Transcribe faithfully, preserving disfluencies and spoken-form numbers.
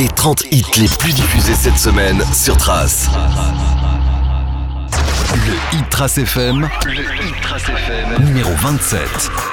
Les trente hits les plus diffusés cette semaine sur Trace. Le Hit Trace F M, le Hit Trace F M, numéro vingt-sept.